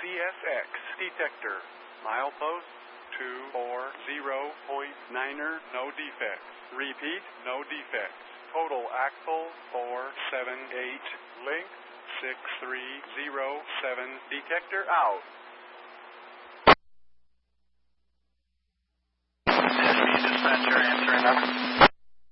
CSX detector. Milepost 240.9er, no defects. Repeat, no defects. Total axle 478. Length 6307. Detector out.